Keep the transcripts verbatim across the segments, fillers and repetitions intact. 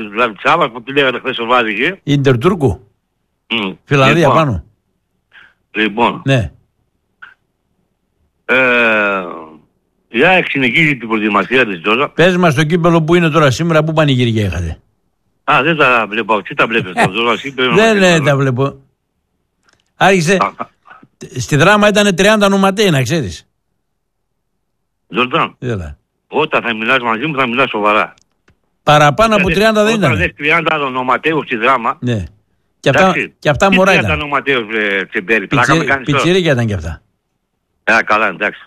Δηλαδή Τσάβα που τη λέγατε χθες το βράδυ εκεί. Ίντερ Τούρκου. Mm. Φιλανδία λοιπόν, πάνω. Λοιπόν. Ναι. Ε, η ΑΕΚ συνεχίζει την προετοιμασία της Τζόζα. Πες μας το κύπελο που είναι τώρα σήμερα, που πανηγυριά είχατε. Α, δεν τα βλέπω. Τι τα βλέπεις τα Τζόζα. Δεν ναι, τα βλέπω. Άρχισε. Στη Δράμα ήταν τριάντα νοματέοι, να ξέρεις. Ζορτάν. Έλα. Όταν θα μιλάς μαζί μου θα μιλάς σοβαρά. Παραπάνω από τριάντα δεν ήταν. Όταν λες τριάντα νοματέους στη Δράμα. Ναι. Και αυτά, και αυτά μωρά ήταν. τριάντα νοματέους ξεμπέρι. Πλάκα με κάνεις τώρα. Πιτσιρίκια ήταν και αυτά. Ε, καλά, εντάξει.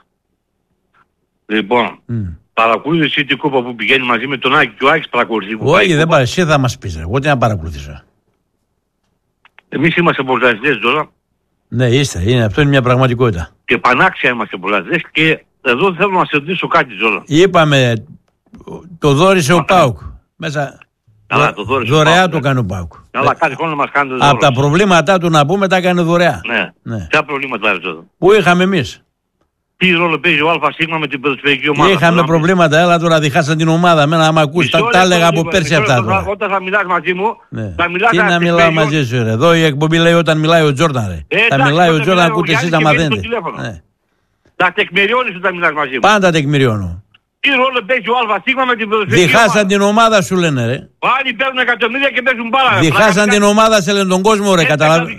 Λοιπόν, mm. παρακολούθησε την κούπα που πηγαίνει μαζί με τον Άκη και ο Άκης παρακολουθεί. Όχι, δεν πάει. Εσύ θα μας πεις. Εγώ τι να παρακολουθήσω. Εμείς είμαστε πρωταθλητές τώρα. Ναι, είστε. Είναι, αυτό είναι μια πραγματικότητα. Και πανάξια είμαστε πρωταθλητές και εδώ θέλω να σε ρωτήσω κάτι Ζόλα. Είπαμε, το δόρισε ο ΠΑΟΚ. Μέσα. Καλά, το δόρισε δωρεά το κάνει ο ΠΑΟΚ. Αλλά κάθε χρόνο μας κάνει δωρεά. Από τα προβλήματά του να πούμε τα έκανε δωρεά. Ναι. ναι. Ποια προβλήματα είναι εδώ. Πού είχαμε εμείς. Τι ρόλο παίζει ο ΑΣ με την ποδοσφαιρική ομάδα. Είχαμε τώρα, προβλήματα, έλα τώρα διχάσαν την ομάδα. Μένα άμα ακούς τα, τα έλεγα από πέρσι αυτά τώρα. Όταν θα μιλάς μαζί μου, ναι. θα μιλάς. Τι να μιλάω μαζί σου ρε. Εδώ η εκπομπή λέει όταν μιλάει ο Τζόρνταν ρε. Ε, θα μιλάει ο Τζόρνταν, ακούτε εσείς να μαθαίνετε. Ναι. Τα τεκμηριώνεις όταν μιλάς μαζί μου. Πάντα τεκμηριώνω. Τι ρόλο παίζει ο ΑΣ με την ποδοσφαιρική. Διχάσαν την ομάδα σου λένε ρε. Πάλι παίρνουν εκατομμύρια και παίζουν μπάλα. Διχάσαν την ομάδα σε λένε τον κόσμο ρε.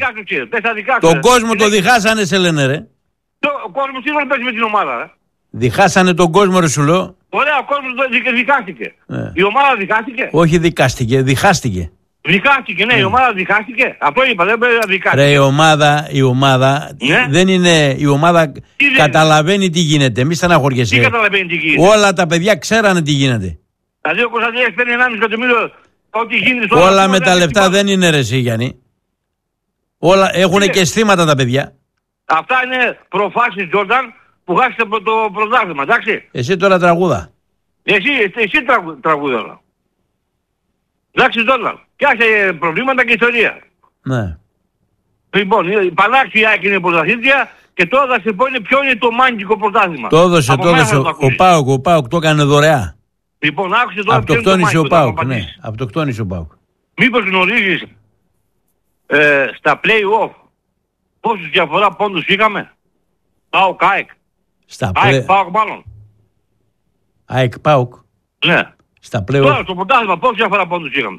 Τον κόσμο το διχάσανε σε λένε ρε. Ο κόσμος τι ρόλο παίζει με την ομάδα ρε. Διχάσανε τον κόσμο ρε σου λέω. Ωραία, ο κόσμος δικάστηκε. Ναι. Η ομάδα δικάστηκε. Όχι δικάστηκε, διχάστηκε. Διχάστηκε, ναι, ναι, η ομάδα διχάστηκε. Αυτό είπα, δεν πρέπει να δικάστηκε. Ρε, η ομάδα, η ομάδα ναι. δεν είναι. Η ομάδα τι καταλαβαίνει τι γίνεται. Μη στεναχωριέσαι. Τι καταλαβαίνει τι γίνεται. Όλα τα παιδιά ξέρανε τι γίνεται. Τα δύο Κωνσταντινές παίρνει ενάμιση εκατομμύριο. Ό,τι γίνεται. Όλα με τα λεφτά δεν είναι ρε εσύ Γιάννη. Όλα έχουν και αισθήματα τα παιδιά. Αυτά είναι προφάσεις Τζόρνταν που χάσετε από το πρωτάθλημα, εντάξει. Εσύ τώρα τραγούδα. Εσύ, εσύ τραγου, τραγούδα. Εντάξει Τζόρνταν. Πιάσε προβλήματα και ιστορία. Ναι. Λοιπόν, η Πανάξια είναι πρωταθλήτρια και τώρα θα σε πω είναι ποιο είναι το μάγικο πρωτάθλημα. Το έδωσε, το έδωσε. Ο, ο Πάοκ, ο Πάοκ το έκανε δωρεά. Λοιπόν, άκουσε τώρα ποιο είναι το μάγικο. Ο Πάοκ, ναι. Αυτοκτόνησε ο Πάοκ. Μήπως γνωρίζεις ε, στα play-off πόσους διαφορά πόντους είχαμε. Πάοκ, ΑΕΚ. Στα ΑΕΚ, Πάοκ μάλλον. ΑΕΚ, Πάοκ. Ναι. Στα play-off. Τώρα στο πρωτάθλημα πόσους διαφορά πόντους είχαμε.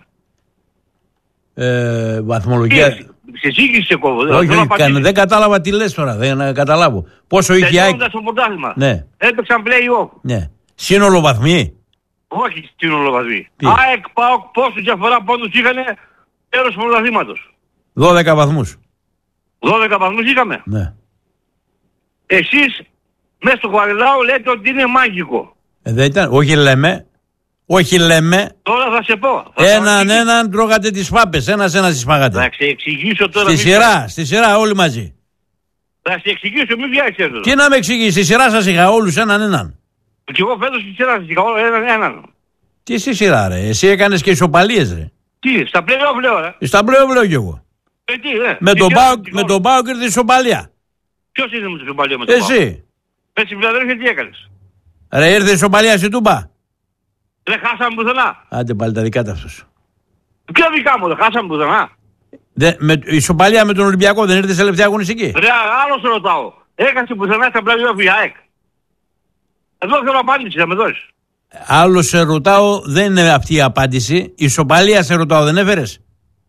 Ε, βαθμολογία. Σε σύγκριση σε κόβω. Όχι, όχι δεν κατάλαβα τι λες τώρα. Δεν καταλάβω. Πόσο είχε η ΑΕΚ. Στο πρωτάθλημα. Ναι. Έπαιξαν play-off. Ναι. Σύνολο βαθμοί. Όχι σύνολο βαθμοί. ΑΕΚ, ΠΑΟΚ, πόσους διαφορά πόντους είχανε τέλος του πρωταθλήματος. δώδεκα βαθμούς. δώδεκα βαθμούς είχαμε. Ναι. Εσείς μέσα στο Χαριλάου λέτε ότι είναι μάγικο. Ε, δεν ήταν. Όχι λέμε. Όχι λέμε. Τώρα θα σε πω. Έναν έναν τρώγατε τις πάπες. Ένας ένας τις φάγατε. Θα σε εξηγήσω τώρα. Στη σειρά, πια... στη σειρά όλοι μαζί. Θα σε εξηγήσω, μην βιάζεις εδώ. Τι να με εξηγήσει, στη σειρά σας είχα όλους έναν έναν. Και εγώ φέτος στη σειρά σας είχα έναν έναν. Τι στη σειρά ρε, εσύ έκανες και ισοπαλίες ρε. Τι, στα play-off λέω ρε. Στα play-off λέω κι εγώ. Ε, τι, ρε. Με τον Πάοκ με τον Πάοκ ήρθε ισοπαλία. Ποιος ήρθε με την ισοπαλία με τον Πάοκ. Εσύ. Έτσι φιλαδέλφια τι έκανες. Ρε ήρθε ισοπαλία στη Τούμπα. Δεν χάσαμε πουθενά. Άντε πάλι τα δικά ταυτός. Ποια δικά μου, δεν χάσαμε πουθενά. Δε, με, ισοπαλία με τον Ολυμπιακό δεν ήρθε σε τελευταία αγωνιστική. Ρε, άλλο σε ρωτάω. Έχασε πουθενά στα play-off η ΑΕΚ. Εδώ θέλω απάντηση, θα με δώσεις. Άλλο σε ρωτάω, δεν είναι αυτή η απάντηση. Ισοπαλία σε ρωτάω, δεν έφερες.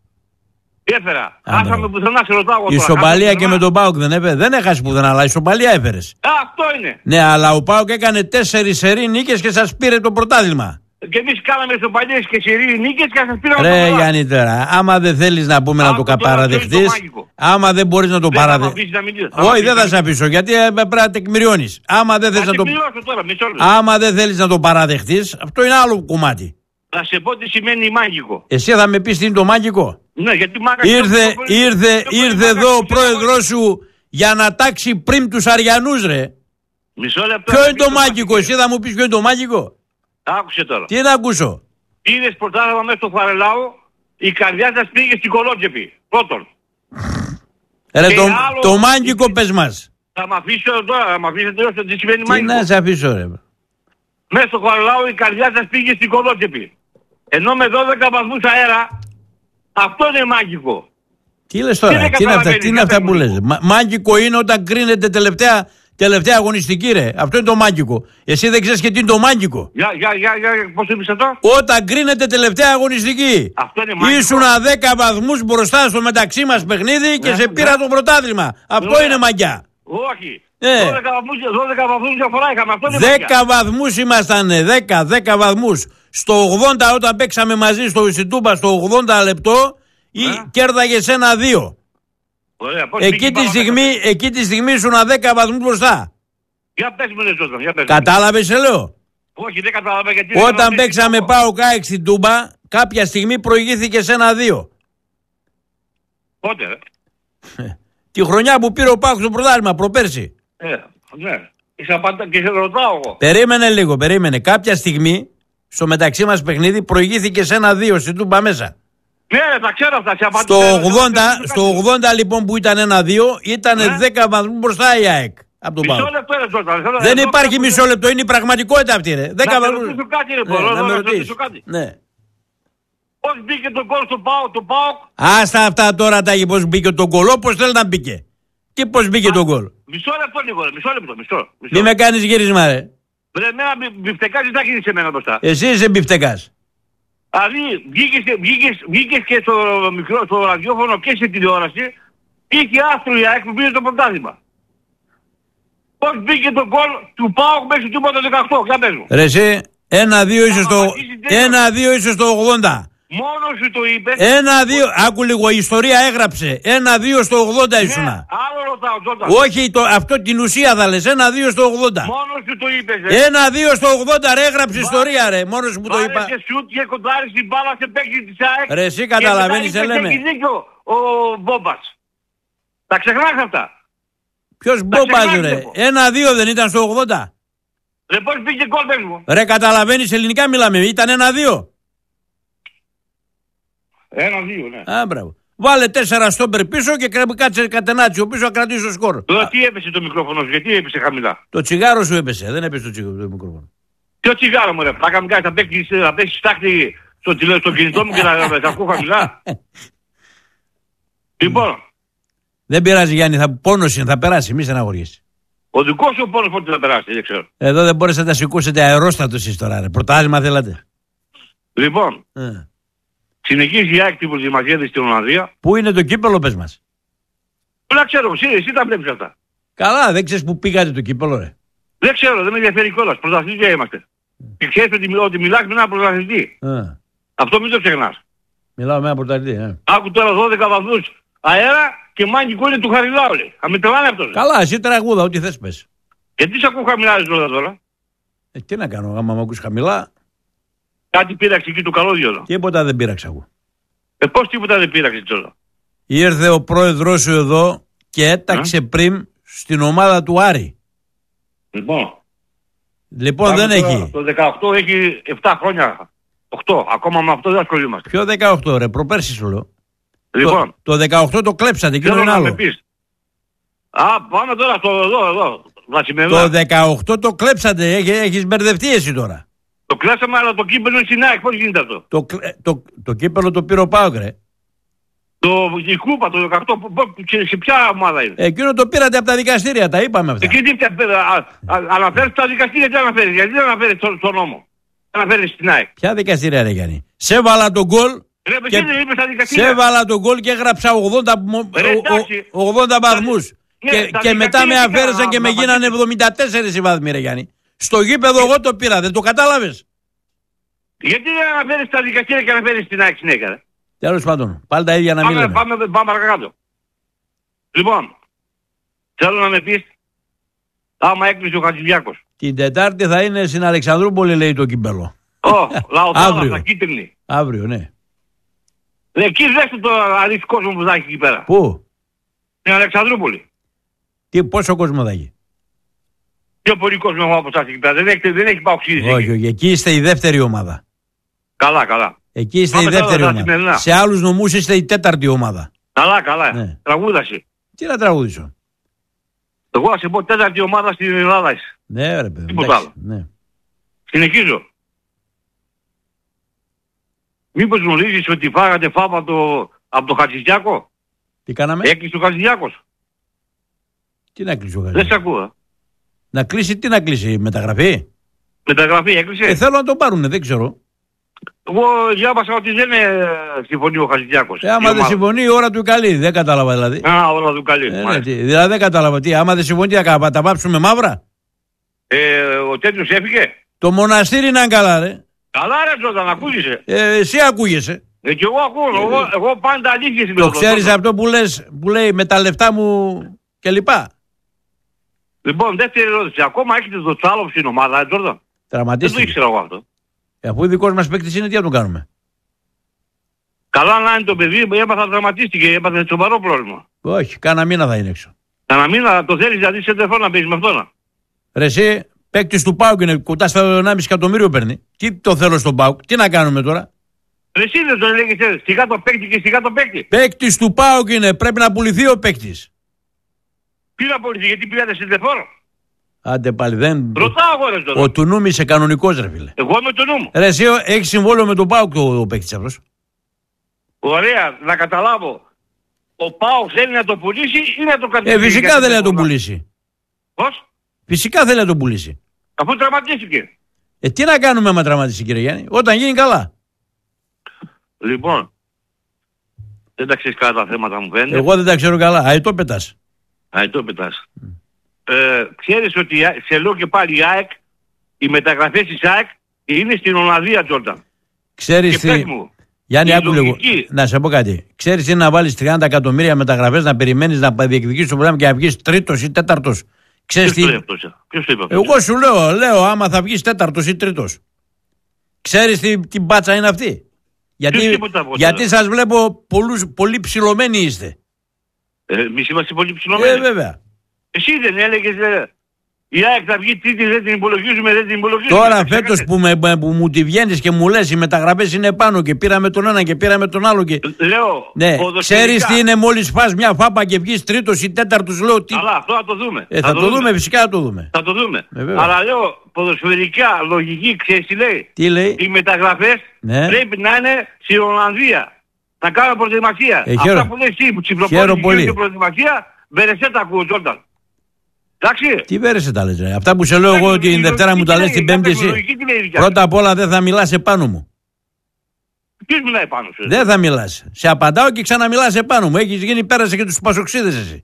Έφερα. Χάσαμε πουθενά, σε ρωτάω. Ισοπαλία και με τον ΠΑΟΚ δεν έφερε. Δεν έχασε πουθενά, αλλά ισοπαλία έφερες. Α, αυτό είναι. Ναι, αλλά ο ΠΑΟΚ έκανε τέσσερις σερί νίκες και σας πήρε το πρωτάθλημα. Και εμείς κάναμε ισοπαλίες και σερί νίκες και σας πήραμε το πρωτάθλημα. Ρε Γιάννη τώρα, άμα δεν θέλεις να πούμε Α, να το παραδεχτείς, άμα δεν μπορείς να το παραδεχτείς. Όχι, δεν θα σε αφήσω, γιατί πρέπει να τεκμηριώνεις. Άμα δεν θέλεις να το Άμα δεν θέλεις να το παραδεχτείς, αυτό είναι άλλο κομμάτι. Θα σε πω τι σημαίνει μάγικο. Εσύ θα με πεις τι είναι το μάγικο. Ναι, γιατί μάγικο. Ήρθε, ήρθε, ήρθε εδώ ο πρόεδρος σου για να τάξει πριν τους Αριανούς ρε. Μισό λεπτό. Ποιο είναι το μάγικο, εσύ θα μου πεις ποιο είναι το μάγικο. Άκουσε τώρα. Τι να ακούσω. Πήρες πρωτάθλημα μέσα στο Φαρελάου, η καρδιά σας πήγε στην Κολότσεπη. Πρώτον. Ρε το, άλλο, το μάγικο πες μας. Θα μ' αφήσω τώρα, θα μ' αφήσετε τελειώσω τι σημαίνει μάγικο. Τι να σε αφήσω ρε. Μέσα στο Φαρελάου η καρδιά σας πήγε στην Κολότσεπη. Ενώ με δώδεκα βαθμούς αέρα, αυτό είναι μάγικο. Τι λες τώρα, τι, τι είναι αυτά, τι είναι αυτά που λες. Μα, μάγικο είναι όταν κρίνεται τελευταία, τελευταία αγωνιστική, ρε. Αυτό είναι το μάγικο. Εσύ δεν ξέρεις και τι είναι το μάγικο. Για, για, για, για πώς είπες αυτό. Όταν κρίνεται τελευταία αγωνιστική. Αυτό είναι μάγικο. Ήσουνα δέκα βαθμούς μπροστά στο μεταξύ μας παιχνίδι ναι, και σε πήρα ναι. το πρωτάθλημα. Αυτό ναι. είναι μαγιά. Όχι. Ε. δώδεκα βαθμούς διαφορά είχαμε. Αυτό είναι δέκα βαθμούς ήμασταν, δέκα, δέκα βαθμούς. Στο ογδόντα όταν παίξαμε μαζί στο Ιστιτούμπα στο ογδόντα λεπτό ή κέρδαγες ένα δύο. Ωραία, εκεί, τη στιγμή, εκεί τη στιγμή ήσουν δέκα βαθμούς μπροστά. Για πες μου, Ζώταν, για πες. Κατάλαβες, σε λέω. Όχι, δεν κατάλαβα γιατί. Όταν παίξαμε ΠΑΟΚ ΑΕΚ στην Τούμπα, κάποια στιγμή προηγήθηκε σε ένα δύο. Πότε, ρε. Τη χρονιά που πήρε ο ΠΑΟΚ στο πρωτάθλημα, προπέρσι. Ε, ναι. Είσαι πάντα και σε ρωτάω εγώ. Περίμενε λίγο, περίμενε. Κάποια στιγμή στο μεταξύ μας παιχνίδι προηγήθηκε σε ένα δύο στην Τούμπα μέσα. Ναι, τα ξέρω αυτά. Στο ογδόντα, στο ογδόντα λοιπόν που ήταν ένα δύο, ήταν ναι. δέκα βαθμούς μπροστά η ΑΕΚ. Από τον μισό λεπτό, ρε, Ζώταν. Δεν υπάρχει μισό λεπτό, είναι η πραγματικότητα αυτή, ρε. δέκα βαθμούς. Να ρωτήσω κάτι, ρε, μπορώ να ρωτήσω κάτι. Ναι. Πώς μπήκε το γκολ στο ΠΑΟΚ, το ΠΑΟΚ. Άστα αυτά τώρα τα πώς μπήκε το γκολ, όπως θέλει να μπήκε. Και πώς μπήκε το γκολ. Μισό λεπτό λίγο, ρε, μισό λεπτό, μισό. Μην με κάνεις γύρισμα, ρε. Ρε, εμένα μπιφτεκάς δεν θα γίνει σε μένα μπροστά. Εσύ είσαι μπιφτεκάς. Δηλαδή βγήκες, βγήκες, βγήκες και στο μικρό, στο ραδιόφωνο και στη τηλεόραση, είχε άστρο η ΑΕΚ που πήρε το πρωτάθλημα. Πώς μπήκε το γκολ του ΠΑΟΚ μέχρι του το δεκαοκτώ, για πες μου. Ρε εσύ, ένα δύο ίσως στο, ένα δύο ίσως στο ογδόντα. Μόνο σου το είπε. Ένα δύο, άκου λίγο, η ιστορία έγραψε. Ένα δύο στο ογδόντα ήσουνα. Ναι, άλλο ρωτάω, Ζώταν. Όχι, το, αυτό την ουσία θα λες. Ένα δύο στο ογδόντα. Μόνο σου το είπες, ρε. Ένα δύο στο ογδόντα, ρε, έγραψε ιστορία, ρε. Μόνος μου το είπα. Βάλε και σουτ και κοντάρι στην μπάλα σε παίκτη της ΑΕΚ. Ρε, εσύ καταλαβαίνεις, σε λέμε. Έχει δίκιο ο Μπόμπας. Τα ξεχνάς αυτά. Ποιος Μπόμπας, ρε. Ένα δύο δεν ήταν στο ογδόντα. Ρε, πώς πήγε γκολ, πες μου. Ρε, καταλαβαίνεις, ελληνικά μιλάμε. Ήταν ένα δύο. Ένα δύο, ναι. Α, μπράβο. Βάλε τέσσερα στόμπερ πίσω και κάτσε κατενάτσιο πίσω να κρατήσει το σκορ. Τώρα τι έπεσε το μικρόφωνο σου, γιατί έπεσε χαμηλά. Το τσιγάρο σου έπεσε, δεν έπεσε το, τσιγάρο, το μικρόφωνο. Ποιο τσιγάρο μου, ρε. Θα κάνουμε κάτι, θα παίξεις, θα παίξεις στάχτη στο, στο κινητό μου και θα, θα ακούω χαμηλά. Λοιπόν. Δεν πειράζει, Γιάννη, θα πόνος είναι, θα περάσει, μη στεναχωριέσαι. Ο δικός σου πόνος πότε θα περάσει, δεν ξέρω. Εδώ δεν μπορείς να τα σηκώσετε αερόστατο εσείς τώρα, ρε. Πρωτάθλημα θέλατε. Λοιπόν. Ε. Συνεχίζει η ΑΕΚ την προετοιμασία της στην Ολλανδία. Πού είναι το κύπελο, πες μας. Πού να ξέρω, εσύ, εσύ τα βλέπεις αυτά. Καλά, δεν ξέρεις που πήγατε το κύπελο, ρε. Δεν ξέρω, δεν με ενδιαφέρει κιόλας. Πρωταθλητές είμαστε. Mm. Και ξέρεις ότι, ότι μιλάς με έναν πρωταθλητή. Mm. Αυτό μην το ξεχνάς. Μιλάω με έναν πρωταθλητή, ε. Άκου τώρα δώδεκα βαθμούς αέρα και μάγικο είναι του Χαριλάου, λέει. Θα με τρελάνε αυτός. Καλά, εσύ τραγούδα, ό,τι θες πες. Γιατί σε ακούω χαμηλά, τώρα τώρα. Ε, τι να κάνω, άμα με ακούς χαμηλά. Κάτι πήραξε εκεί το καλώδιο. Τίποτα δεν πήραξα εγώ. Ε, πώς τίποτα δεν πήραξε τώρα. Ήρθε ο πρόεδρος σου εδώ και έταξε mm. πριν στην ομάδα του Άρη. Λοιπόν. Λοιπόν δεν τώρα, έχει. Το δεκαοκτώ έχει επτά χρόνια. οκτώ. Ακόμα με αυτό δεν ασχολούμαστε. Ποιο δεκαοκτώ, ρε, προπέρσι σου λέω. Λοιπόν. Το, το δεκαοκτώ το κλέψατε, εκείνο είναι άλλο. Α, πάμε τώρα στο εδώ, εδώ. Το δεκαοκτώ το κλέψατε, έχεις μπερδευτεί εσύ τώρα. Το κλάσαμε, αλλά το κύπελο είναι στην ΑΕΚ. Πώς γίνεται αυτό. Το, το, το κύπελο το πήρε ο ΠΑΟΚ, ρε. Το, η κούπα, το δεκαοκτώ, σε ποια ομάδα είναι. Εκείνο το πήρατε από τα δικαστήρια, τα είπαμε αυτά. Εκεί τι αναφέρεις τα δικαστήρια, τι αναφέρεις. Γιατί δεν αναφέρεις στον στο νόμο. Αναφέρεις στην ΑΕΚ. Ποια δικαστήρια, ρε Γιάννη. Σε βάλα τον γκολ. Και... Σε βάλα τον γκολ και έγραψα ογδόντα βαθμούς. Ναι, και, και μετά με αφαίρεσαν και με γίνανε εβδομήντα τέσσερα οι βάθμοι, ρε Γιάννη. Στο γήπεδο εγώ το πήρα, δεν το κατάλαβες. Γιατί δεν αναφέρεις τα δικαστήρια και αναφέρεις την ΑΕΚ συνέχεια, ρε. Τέλος πάντων, πάλι τα ίδια να πάμε, μην λέμε. Πάμε, πάμε, πάμε παρακάτω. Λοιπόν, θέλω να με πεις, άμα έκλεισε ο Χατζηδιάκος. Την Τετάρτη θα είναι στην Αλεξανδρούπολη, λέει το κύπελο. Ω, λαοτάλα, κίτρινη. Αύριο, ναι. Εκεί δέστε το αλήθεια κόσμο που θα έχει εκεί πέρα. Πού? Στην Αλεξανδρούπολη. Τι, πόσο κόσμο θα έχει? Πιο πολύ κόσμο από εσάς εκεί πέρα. Δεν έχει, δεν έχει παοξίδες. Όχι, όχι, εκεί είστε η δεύτερη ομάδα. Καλά, καλά. Εκεί είστε Πάμε η δεύτερη ομάδα. Σημερινά. Σε άλλους νομούς είστε η τέταρτη ομάδα. Καλά, καλά. Ναι. Τραγούδασε. Τι να τραγούδησω. Εγώ θα σε πω τέταρτη ομάδα στην Ελλάδα είσαι. Ναι, ρε παιδί. Τίποτα άλλο. Ναι. Συνεχίζω. Μήπως γνωρίζεις ότι φάγατε φάπα το, από το Χατζηδιάκο? Τι κάναμε? Έκλεισε ο Χατζηδιάκος. Τι να κλείσει ο Χατζηδιάκος? Δεν σ' ακούω. Να κλείσει, τι να κλείσει, μεταγραφή? Μεταγραφή έκλεισε. Ε, θέλω να τον πάρουνε, δεν ξέρω. Εγώ διάβασα ότι δεν ε, συμφωνεί ο Χατζηδιάκος. Ε, άμα δεν συμφωνεί, η ώρα του καλή. Δεν κατάλαβα δηλαδή. Α, ώρα του καλή. Ε, ναι, τι, δηλαδή δεν κατάλαβα τι. Άμα δεν συμφωνεί, τι θα τα βάψουμε μαύρα. Ε, ο τέτοιος έφυγε. Το μοναστήρι είναι καλά, ρε. Καλά, ρε Τζόρνταν, ακούγεσαι. Ε, εσύ ακούγεσαι. Ε, και εγώ ακούω. Ε, εγώ, εγώ πάντα αλήθειες το ξέρεις αυτό που λες, που λέει με τα λεφτά μου κλπ. Λοιπόν, δεύτερη ερώτηση. Ακόμα έχετε το Τσάλοφ στην ομάδα, Τζόρνταν? Τραυματίστηκε. Δεν το ήξερα εγώ αυτό. Ε, αφού δικός μας παίκτης είναι, τι θα τον κάνουμε? Καλά να είναι το παιδί, έπαθα τραυματίστηκε, έπαθε σοβαρό πρόβλημα. Όχι, κάνα μήνα θα είναι έξω. Κάνα μήνα το θέλεις δηλαδή σε τεφό να παίζεις με αυτόν? Ρε εσύ, παίκτης του ΠΑΟΚ είναι, κοντά στα ενάμιση εκατομμύριο παίρνει. Τι το θέλω στον ΠΑΟΚ, τι να κάνουμε τώρα? Ρε εσύ δεν το λέγεις, σιγά το παίκτη και σιγά το παίκτη. Παίκτης του ΠΑΟΚ είναι, πρέπει να πουληθεί ο παίκτης. Τι να πουληθεί, γιατί πήγατε σε τεφόρο? Άντε πάλι δεν. Ρωτάω εγώ ρε τώρα. Ο Τουνούμι είσαι κανονικός ρε φίλε. Εγώ είμαι το νου μου. Ρε εσύ έχεις συμβόλαιο με τον ΠΑΟΚ ο, ο παίκτης αυτός? Ωραία, να καταλάβω. Ο ΠΑΟΚ θέλει να το πουλήσει ή να το κρατήσει? Ε, φυσικά θέλει να το πουλήσει. Πώς? Φυσικά θέλει να το πουλήσει. Αφού τραυματίστηκε. Ε, τι να κάνουμε άμα τραυματίσει κύριε Γιάννη, όταν γίνει καλά. Λοιπόν, δεν τα ξέρεις καλά τα θέματα μου φαίνεται. Εγώ δεν τα ξέρω καλά. Αετό πετάς. Αετό πετάς. Mm. Ε, ξέρεις ότι σε λέω και πάλι η ΑΕΚ, οι μεταγραφές της ΑΕΚ είναι στην Ολλανδία, Τζόρνταν. Ξέρεις τι... Γιάννη, άκου λίγο. Να σε πω κάτι. Ξέρεις τι είναι να βάλεις τριάντα εκατομμύρια μεταγραφές, να περιμένεις να διεκδικήσεις το πρόγραμμα και να βγεις τρίτος ή τέταρτος? Ξέρεις τι... Ποιος το είπε αυτό? Εγώ σου λέω, λέω άμα θα βγεις τέταρτος ή τρίτος. Ξέρεις τι, τι μπάτσα είναι αυτή? Γιατί, γιατί σας βλέπω πολλούς, πολύ ψηλωμένοι είστε. Ε, εμείς είμαστε πολύ ψηλωμένοι. Ε, βέβαια. Εσύ δεν έλεγες... Ε... Η ΑΕΚ θα βγει τρίτη, δεν την υπολογίζουμε, δεν την υπολογίζουμε. Τώρα φέτος που, που μου τη βγαίνεις και μου λες οι μεταγραφές είναι πάνω και πήραμε τον ένα και πήραμε τον άλλο και... Λέω, ναι, ξέρεις τι είναι μόλις φας μια φάπα και βγεις τρίτος ή τέταρτος, λέω τι... Αλλά αυτό θα το δούμε. Ε, θα, θα το, το δούμε. δούμε, φυσικά θα το δούμε. Θα το δούμε. Ε, αλλά λέω, ποδοσφαιρικά, λογική, ξέρεις τι λέει? Τι λέει? Οι μεταγραφές ναι. πρέπει να είναι στην Ολλανδία. Να κάνουμε προετοιμασία. Ε, αυτά που λέει εσύ που ψηφοφόρησε και προετοιμασία, μπερεσέ τα ακούω, Τζόρνταν. Εντάξει. Τι βέρεσε τα λες, ρε. Αυτά που σε λέω εγώ ότι την Δευτέρα μου τα λες την Πέμπτη εσύ. Πρώτα απ' όλα δεν θα μιλάς επάνω μου. Ποιος μιλάει επάνω σου? Δεν θα μιλάς. Σε απαντάω και ξαναμιλάς επάνω μου. Έχεις γίνει, πέρασε και τους πασοξίδες εσύ.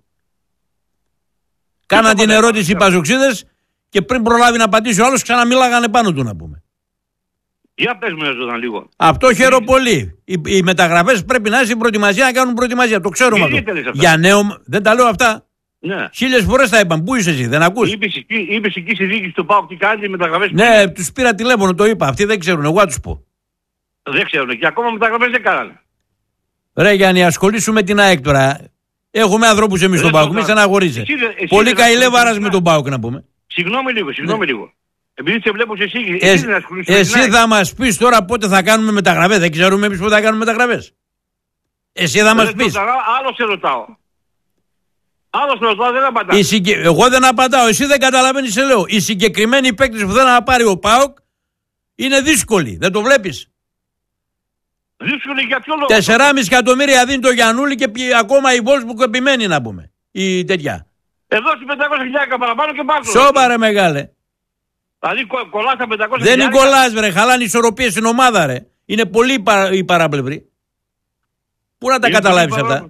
Κάνα την ερώτηση οι πασοξίδες και πριν προλάβει να απαντήσει ο άλλος ξαναμιλάγανε επάνω του να πούμε. Για πες μου έζωταν λίγο. Αυτό χαίρο πολύ. Οι, οι μεταγραφές πρέπει να είναι στην προετοιμασία, να κάνουν προετοιμασία. Το ξέρουμε αυτό. Για νέο, δεν τα λέω αυτά. Ναι. Χίλιες φορές τα είπαν. Πού είσαι εσύ, δεν ακούς? Είπες, είπες εκεί στη διοίκηση του ΠΑΟΚ τι κάνετε μεταγραφές? Ναι, τους πήρα τηλέφωνο, το είπα. Αυτοί δεν ξέρουν, εγώ θα τους πω. Δεν ξέρουν και ακόμα μεταγραφές δεν κάνανε. Ρε Γιάννη, ασχολήσου με την ΑΕΚ τώρα. Έχουμε ανθρώπους εμείς στον ΠΑΟΚ, μη στεναχωρείσαι. Πολύ καηλεύαρας με τον ΠΑΟΚ να πούμε. Συγγνώμη λίγο, συγγνώμη λίγο. Επειδή σε βλέπω σε εσύ, ε, εσύ, εσύ θα μας πεις τώρα πότε θα κάνουμε μεταγραφές. Δεν ξέρουμε εμείς πότε θα κάνουμε μεταγραφές. Εσύ θα μας πεις. Άλλο σε ρωτάω. Άλλος ρωτάω, δεν απαντάω. Συγκε... Εγώ δεν απαντάω, εσύ δεν καταλαβαίνεις, σε λέω. Οι συγκεκριμένοι παίκτες που θέλουν να πάρει ο ΠΑΟΚ είναι δύσκολοι, δεν το βλέπεις? Δύσκολοι για ποιο λόγο? τεσσεράμισι εκατομμύρια δίνει το Γιαννούλη και πι... ακόμα η Βόλσμπουργκ που επιμένει να πούμε. Η τέτοια. Εδώ στις πεντακόσια χιλιάδες παραπάνω και πάνω. Σώπα ρε μεγάλε. Δηλαδή κο... κολλάς τα πεντακόσια χιλιάδες. Δεν κολλάς ρε, χαλάνε ισορροπίες στην ομάδα ρε. Είναι πολύ παρα... οι παράπλευροι. Πού να τα καταλάβεις αυτά?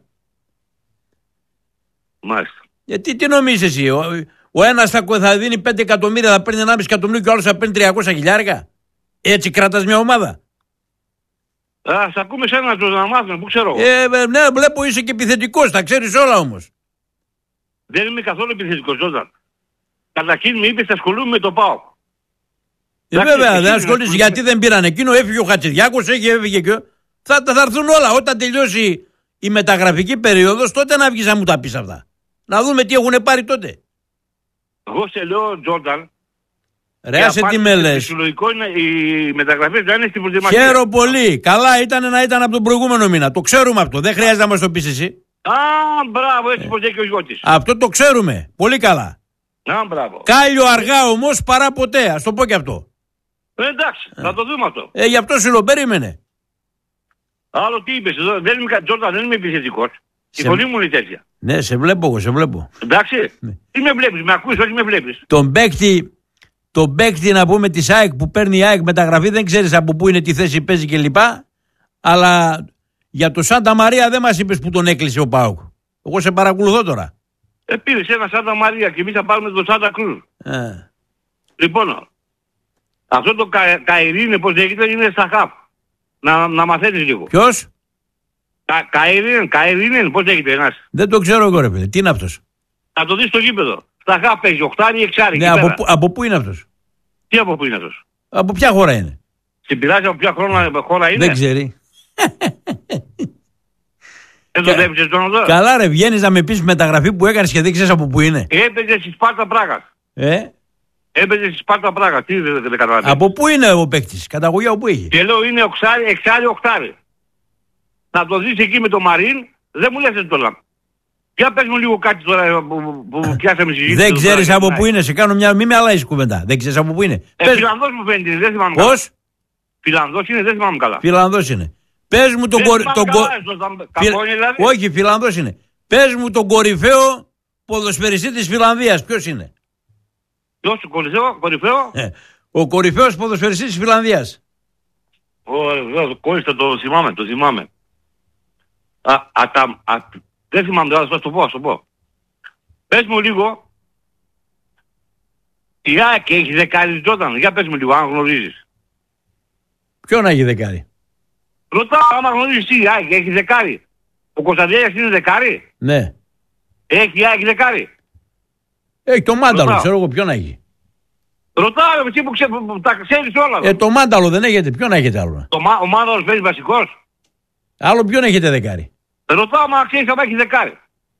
Μάλιστα. Γιατί τι νομίζεις εσύ, ο, ο ένας θα, θα δίνει πέντε εκατομμύρια, θα παίρνει ενάμιση εκατομμύριο και ο άλλος θα παίρνει τριακόσια χιλιάρικα. Έτσι κράτας μια ομάδα? Α, σ' ακούμε σε έναν να μάθουμε, που ξέρω. Ε, ναι, βλέπω είσαι και επιθετικός, τα ξέρεις όλα όμως. Δεν είμαι καθόλου επιθετικός, Ζώταν. Καταρχήν με είπες θα ασχολούμαι με το ΠΑΟΚ. Ε, βέβαια, δεν ασχολείσαι, γιατί δεν πήραν εκείνο, έφυγε ο Χατζηδιάκος, έφυγε και... Θα, θα έρθουν όλα, όταν τελειώσει η μεταγραφική περίοδος, τότε να βγεις να μου τα πεις αυτά. Να δούμε τι έχουν πάρει τότε. Εγώ σε λέω, Τζόρνταν. Ρε, άσε τι με λες. Φυσιολογικό είναι οι μεταγραφές να είναι στην προετοιμασία. Χαίρο πολύ. Καλά ήταν να ήταν από τον προηγούμενο μήνα. Το ξέρουμε αυτό. Δεν χρειάζεται να μας το πεις εσύ. Α, μπράβο, έτσι πως έχει ο Γιώτης. Αυτό το ξέρουμε. Πολύ καλά. Α, μπράβο. Κάλιο αργά όμως παρά ποτέ. Ας το πω και αυτό. Ε, εντάξει, ε. θα το δούμε αυτό. Ε, γι' αυτό σου το περίμενε. Άλλο τι είπες εδώ, δεν είμαι, Τζόρνταν, δεν είμαι επιθετικός. Η φωνή μου είναι τέτοια. Ναι, σε βλέπω εγώ, σε βλέπω. Εντάξει, ναι. Τι με βλέπεις, με ακούεις, όχι με βλέπεις. Τον παίκτη, τον παίκτη να πούμε της ΑΕΚ που παίρνει η ΑΕΚ μεταγραφή, δεν ξέρεις από πού είναι, τι θέση παίζει κλπ. Αλλά για το Σάντα Μαρία δεν μας είπες που τον έκλεισε ο ΠΑΟΚ. Εγώ σε παρακολουθώ τώρα. Ε, πήρες ένα Σάντα Μαρία και εμείς θα πάρουμε τον Σάντα Κρούζ. Ε. Λοιπόν, αυτό το κα, Καϊρίνε, πώς λέγεται, είναι στα χαφ. Να, να μαθαίνεις λίγο. Ποιος? Κα, Καϊρίνε, Καϊρίνε, πώς λέγεται ένας. Δεν το ξέρω εγώ ρε παιδί, τι είναι αυτός? Θα το δεις στο γήπεδο. Στα χαφ παίζει, οχτάρι, εξάρι. Ναι, από, πού, από πού είναι αυτός? Τι από πού είναι αυτός? Από ποια χώρα είναι? Στην πειράζει από ποια χώρα, χώρα είναι? Δεν ξέρει. Δεν το βλέπεις τον εδώ. Καλά ρε, βγαίνεις να με πεις μεταγραφή που έκανες και δεν ξέρεις από πού είναι. Έπαιζε στη Σπάρτα Πράγα. Ε? Έπαιζε στη Σπάρτα Πράγα. Τι δεν καταλαβαίνεις. Από πού είναι ο παίκτης, καταγωγή από πού είχε? Και λέω είναι οξάρι, εξάρι, οχτάρι. Να το δεις εκεί με το Μαρίν, δεν μου λες τώρα. Για πες μου λίγο κάτι τώρα που, που πιάσαμε συζήτηση. Δεν ξέρεις από πού είναι, σε κάνω μια, μη με αλλάζεις κουβέντα. Δεν ξέρεις από πού είναι. Ε, πες... Φιλανδός μου φαίνεται, δεν θυμάμαι καλά. Πώς? Φιλανδός είναι, δεν θυμάμαι καλά. Φιλανδός είναι. Πες μου τον κορυφαίο. Δηλαδή. Όχι, Φιλανδός είναι. Πες μου τον κορυφαίο ποδοσφαιριστή της Φιλανδίας. Ποιος είναι? Ποιος, ο κορυφαίο, κορυφαίο? Ε, ο κορυφαίος ποδοσφαιριστής της Φιλανδίας. Ο Κόριστα το θυμάμαι, το θυμάμαι. Α, α, τα, α, δεν θυμάμαι τώρα, θα το πω, θα το πω. Πες μου λίγο. Η ΑΕΚ έχει δεκάρι Τζόρνταν. Για πες μου λίγο, αν γνωρίζεις. Ποιον έχει δεκάρι? Ρωτάω άμα γνωρίζεις τι, ΑΕΚ έχει δεκάρι. Ο Κωνσταντέλιας είναι δεκάρι. Ναι. Έχει ΑΕΚ δεκάρι. Έχει το Μάνταλο, ξέρω εγώ ποιον έχει. Ρωτάω εσύ που, ξέ, που τα ξέρεις όλα. Ε, το Μάνταλο δεν έχετε, ποιον έχετε άλλο? Το, ο Μάνταλος παίζει βασικός. Άλλο ποιον έχετε δεκάρι? Ρωτάω άμα ξέρεις άμα έχει δεκάρι.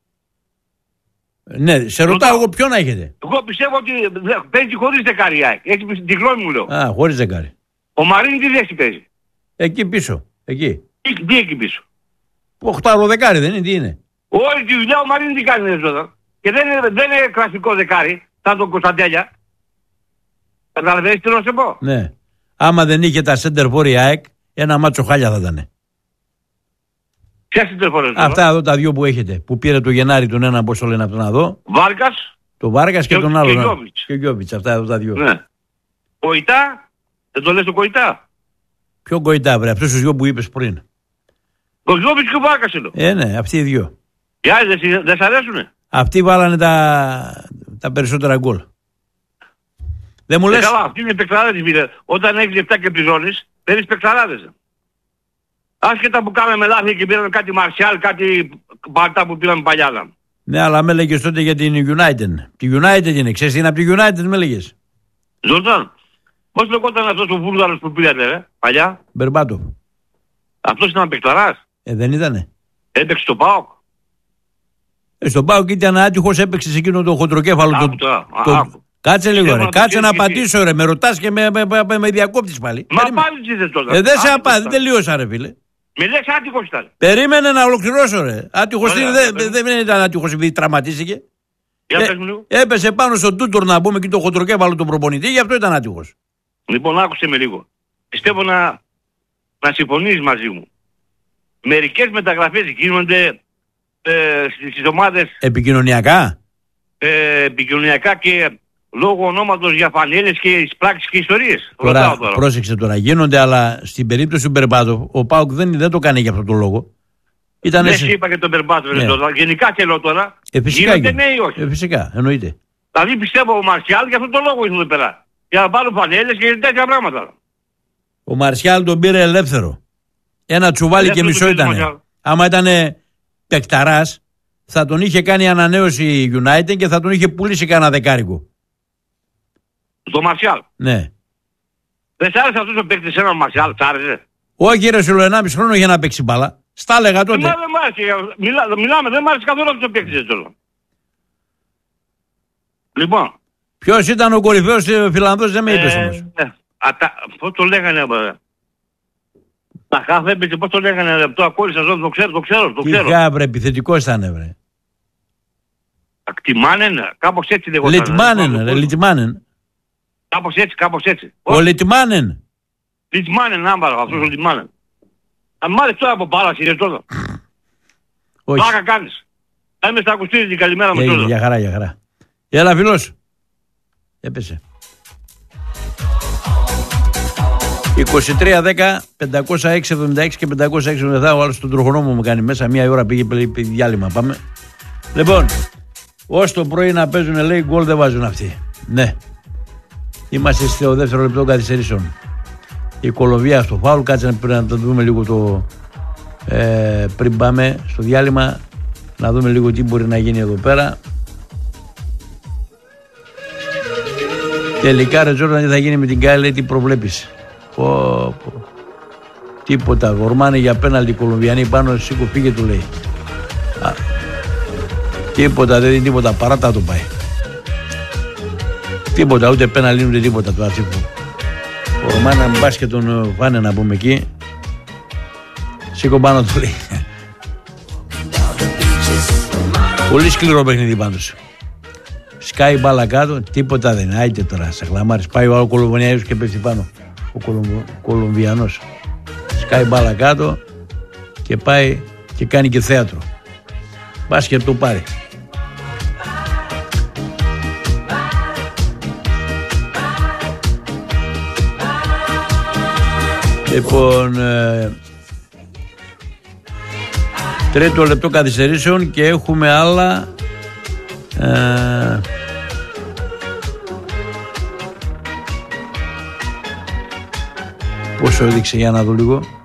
Ναι, σε ρωτάω, ρωτάω εγώ ποιον έχετε. Εγώ πιστεύω ότι παίζει χωρίς δεκάρι η ΑΕΚ. Έχει τη γνώμη μου λέω. Α, χωρίς δεκάρι. Ο Μαρίν τι θέση παίζει? Εκεί πίσω, εκεί. Τι, τι εκεί πίσω? Οχτάρο δεκάρι δεν είναι, τι είναι? Όχι, τη δουλειά ο Μαρίν τι κάνει εδώ. Και δεν είναι, δεν είναι κλασικό δεκάρι, σαν τον Κωνσταντέλια. Καταλαβαίνεις τι να σε πω? Ναι. Άμα δεν είχε τα center for η ΑΕΚ, ένα μάτσο χάλια θα ήταν. Ποια center for? Αυτά εδώ τα δύο που έχετε, που πήρε το Γενάρη τον ένα, πώς το λένε από τον Αδό. Βάρκας. Το Βάρκας και, και τον άλλο. Και Γιώβιτς. Και Γιώβιτς, αυτά εδώ τα δύο. Ναι. Κοϊτά, δεν το λες το Κοϊτά? Ποιο Κοϊτά, βρε, αυτούς τους δυο που είπες πριν. Ο Γιώβιτς και ο Βάρκας είναι. Ε, ναι, αυτοί οι δυο. Οι άλλοι δεν, δεν σ' αρέσουνε? Αυτοί βάλανε τα, τα περισσότερα γκολ. Δεν μου ε, λες... Καλά, αυτοί είναι παικταράδες, φίλε. Όταν έχεις λεφτά και πληρώνεις, παίρνεις παικταράδες. Άσχετα που κάναμε λάθη και πήραμε κάτι Μαρσιάλ, κάτι Μπαρτά που πήραμε παλιάδα. Ναι, αλλά με έλεγες τότε για την United. Τη United είναι, ξέρεις τι είναι από τη United, με έλεγες. Ζορτάν, πώς λεγόταν αυτός ο Βούλγαρος που πήρατε, ρε, παλιά? Μπερμπάτοφ. Αυτός ήταν παικταράς. Ε, δεν ήτανε. Έπαιξε στο ΠΑΟΚ. Ε, στον ΠΑΟΚ ήταν άτυχος, έπαιξε σε εκείνο το χοντροκέφαλο. Άκου τώρα, το... άκου. Κάτσε λίγο ρε, κάτσε να απαντήσω ρε, με ρωτάς και με, με, με, με διακόπτεις πάλι. Μα απάντησες τώρα. Ε, δεν σε απάντησε, δεν τελείωσα ρε φίλε. Με λες άτυχος ήταν. Περίμενε να ολοκληρώσω ρε. Άτυχος δεν δε, δε, ήταν άτυχος επειδή τραυματίστηκε. Για ε, πες μου λίγο. Έπεσε πάνω στον τούτορ να πούμε και το χοντροκέφαλο του προπονητή, γι' αυτό ήταν άτυχος. Λοιπόν, άκουσε με λίγο. Πιστεύω να, να συμφωνείς μαζί μου. Μερικές μεταγραφές γίνονται ε, στις ομάδες επικοινωνιακά. Ε, επικοινωνιακά και λόγω ονόματος για φανέλες και πράξεις και ιστορίες. Τώρα, τώρα, πρόσεξε τώρα, γίνονται, αλλά στην περίπτωση του Μπερμπάτοφ, ο ΠΑΟΚ δεν, δεν το κάνει για αυτόν τον λόγο. Δεν ναι, είπα και τον Μπερμπάτοφ, ναι. Τώρα. Γενικά θέλω τώρα. Ε, φυσικά γίνονται νέοι όχι. Ε, φυσικά, εννοείται. Δηλαδή πιστεύω ο Μαρσιάλ για αυτόν τον λόγο ήρθε εδώ πέρα. Για να πάρουν φανέλες και τέτοια πράγματα. Ο Μαρσιάλ τον πήρε ελεύθερο. Ένα τσουβάλι και μισό ήταν. Άμα ήταν παικταράς, θα τον είχε κάνει ανανέωση η United και θα τον είχε πουλήσει κανένα δεκάρικο. Το Μαρσιάλ. Ναι. Δεν σ' άρεσε αυτός ο παίκτης έναν Μαρσιάλ, σ' άρεσε? Όχι ρε, σου λέω ενάμιση χρόνο για να παίξει μπάλα. Στα έλεγα τότε. Μα δεν μ' άρεσε. Μιλά, μιλάμε, δεν μ' άρεσε καθόλου αυτός ο παίκτης τώρα. Λοιπόν. Ποιος ήταν ο κορυφαίος Φιλανδός, δεν με είπες όμως. Ε, πώς το λέγανε, μπα. Τα χαφ έπαιζε, πώς το λέγανε, το ακόλουσα, το ξέρω, το ξέρω, το ξέρω. Τι χαφ ρε, επιθετικός ήταν βρε. Ακτιμάνεν, κάπως έτσι λεγόταν. Λιτμάνεν, ρε, Λιτμάνεν. Κάπως έτσι, κάπως έτσι. Ο Λιτμάνεν. Λιτμάνεν, άμπαρα, αυτός ο Λιτμάνεν. Αν μ' άρεσε τώρα από παράση, είναι τώρα. Όχι. Πλάκα κάνεις. Θα είμαι στα ακουστήρια την καλημέρα μου τώρα. Για χαρά, για χαρά. Έλα φίλος. Έπεσε. είκοσι τρία δέκα πεντακόσια έξι εβδομήντα έξι και πεντακόσια έξι εβδομήντα επτά. Ο άλλος τον τροχονόμο μου κάνει μέσα. Μία ώρα πήγε, πήγε διάλειμμα. Πάμε. Λοιπόν, ως το πρωί να παίζουν, λέει, γκολ δεν βάζουν αυτοί. Ναι. Είμαστε στο δεύτερο λεπτό καθυστερήσεων. Η Κολομβία στο φάουλ. Κάτσε να, να το δούμε λίγο το. Ε, πριν πάμε στο διάλειμμα. Να δούμε λίγο τι μπορεί να γίνει εδώ πέρα. Τελικά, ρε Τζόρνταν, τι θα γίνει με την Γκάι, λέει, τι προβλέπεις. Πω, πω. Τίποτα. Γορμάνε για πέναλτι οι Κολομβιανοί πάνω. Σήκω, πήγε, του λέει. Α, τίποτα, δεν είναι τίποτα. Παράτα το πάει. Τίποτα, ούτε πέναλτι ούτε τίποτα του Ατσίπου. Γορμάνε να μπας και τον πάνε να πούμε εκεί. Σήκω πάνω, του λέει. Πολύ σκληρό παιχνίδι πάντως. Σκάει μπάλα κάτω, τίποτα δεν είναι. Άιτε τώρα, σε χλαμάρεις. Πάει ο Κολομβιανός και πέφτει πάνω. Ο Κολομβ... Κολομβιανός. Σκάει μπάλα κάτω και πάει και κάνει και θέατρο. Πας και το πάρει. Λοιπόν, ε, τρίτο λεπτό καθυστερήσεων και έχουμε άλλα. Ε, πόσο έδειξε, για να δω λίγο.